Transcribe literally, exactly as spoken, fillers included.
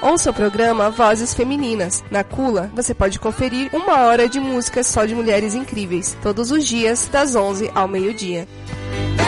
Ouça o programa Vozes Femininas. Na Cula, você pode conferir uma hora de música só de mulheres incríveis, todos os dias, das onze ao meio-dia.